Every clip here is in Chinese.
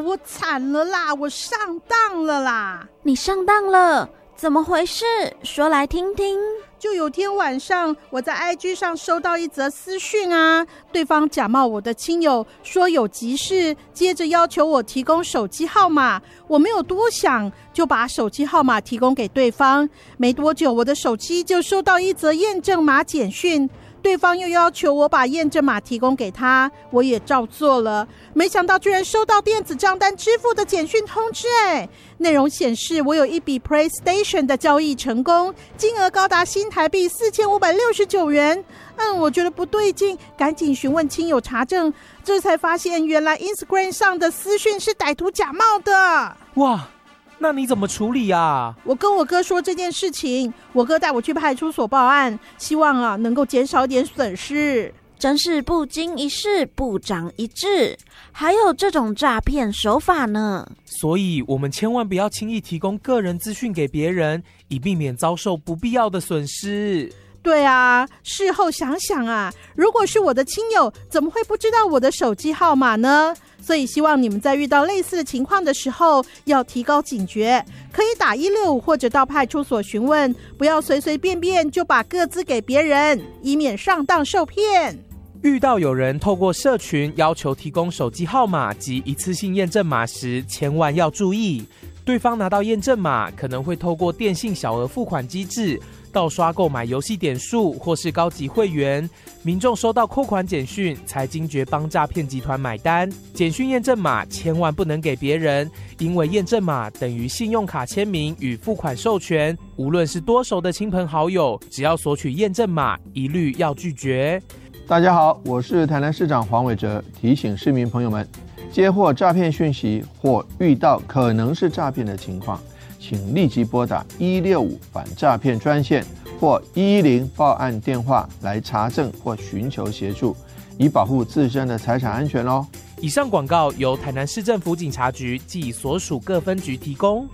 我惨了啦，我上当了啦。 你上当了？怎么回事？说来听听。 就有天晚上，我在 IG 上收到一则私讯啊，对方假冒我的亲友，说有急事，接着要求我提供手机号码。我没有多想，就把手机号码提供给对方。没多久，我的手机就收到一则验证码简讯，对方又要求我把验证码提供给他，我也照做了。没想到居然收到电子账单支付的简讯通知，内容显示我有一笔 PlayStation 的交易成功，金额高达新台币4569元。我觉得不对劲，赶紧询问亲友查证，这才发现原来 Instagram 上的私讯是歹徒假冒的。 哇，那你怎么处理啊？ 我跟我哥说这件事情，我哥带我去派出所报案，希望能够减少一点损失。 真是不经一事不长一智，还有这种诈骗手法呢。 所以我们千万不要轻易提供个人资讯给别人，以避免遭受不必要的损失。 对啊，事后想想啊，如果是我的亲友，怎么会不知道我的手机号码呢？所以希望你们在遇到类似的情况的时候，要提高警觉，可以打165或者到派出所询问，不要随随便便就把个资给别人，以免上当受骗。 遇到有人透过社群要求提供手机号码及一次性验证码时，千万要注意，对方拿到验证码可能会透过电信小额付款机制盗刷购买游戏点数或是高级会员，民众收到扣款简讯才惊觉帮诈骗集团买单。简讯验证码千万不能给别人，因为验证码等于信用卡签名与付款授权，无论是多熟的亲朋好友，只要索取验证码，一律要拒绝。 大家好，我是台南市长黄伟哲，提醒市民朋友们，接获诈骗讯息或遇到可能是诈骗的情况，请立即拨打165反诈骗专线或110报案电话来查证或寻求协助，以保护自身的财产安全哦。 以上广告由台南市政府警察局及所属各分局提供。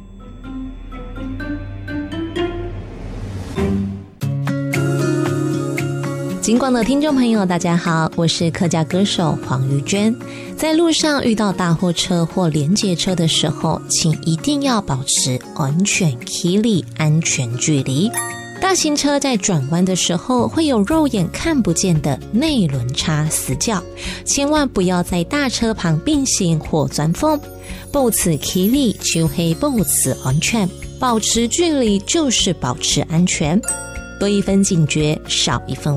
金广的听众朋友大家好，我是客家歌手黄玉娟。在路上遇到大货车或连结车的时候，请一定要保持安全距离，安全距离。大型车在转弯的时候会有肉眼看不见的内轮差死角，千万不要在大车旁并行或钻缝。保持距离就是保持安全，保持距离就是保持安全。多一分警觉，少一分